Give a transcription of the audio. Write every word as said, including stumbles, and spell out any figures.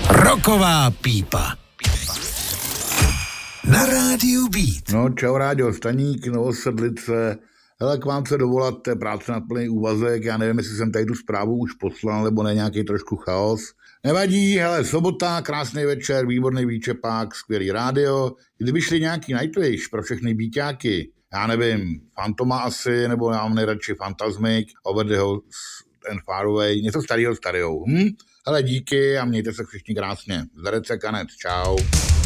Rocková pípa. Na rádiu Beat. No, čau, Ráďo, Staník, Novosedlice. Hele, k vám se dovolat, to je práce na plný úvazek, já nevím, jestli jsem tady tu zprávu už poslal, nebo ne, nějaký trošku chaos. Nevadí, hele, sobota, krásný večer, výborný výčepák, skvělý rádio. Kdyby šli nějaký Nightwish pro všechny bíťáky, já nevím, Fantoma asi, nebo já mám nejradši Fantasmic, Overdyho, ten Faraway, něco starého starého. Hm? Hele, díky a mějte se všichni krásně. Zdarec se, Kanec, čau.